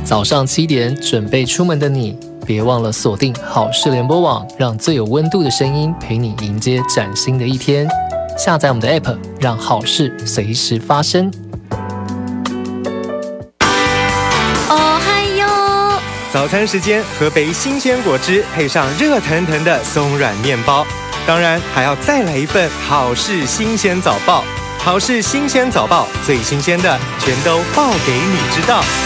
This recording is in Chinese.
早上7点准备出门的你，别忘了锁定好事联播网，让最有温度的声音陪你迎接崭新的一天。下载我们的 App， 让好事随时发生。 哦嗨哟！ 早餐时间，喝杯新鲜果汁，配上热腾腾的松软面包，当然还要再来一份好事新鲜早报。好事新鲜早报，最新鲜的全都报给你知道。